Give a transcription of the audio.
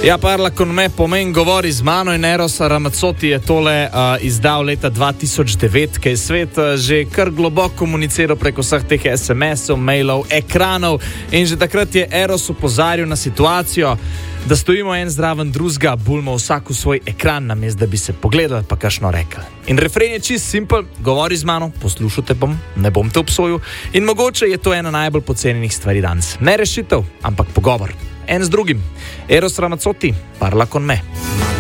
Ja, parla con me, pomen govori z mano in Eros Ramazzotti je tole izdal leta 2009, ki je svet že kar globoko komuniciral preko vseh teh SMS-ov, mailov, ekranov in že takrat je Eros opozarjal na situacijo, da stojimo en zraven drugega, bulmo vsak v svoj ekran, namesto da bi se pogledali pa kakšno rekli. In refren je čist simpel, govori z mano, poslušajte bom, ne bom te obsojil in mogoče je to ena najbolj pocenjenih stvari danes. Ne rešitev, ampak pogovor. En z drugim. Eros Ramazzotti, parla con me.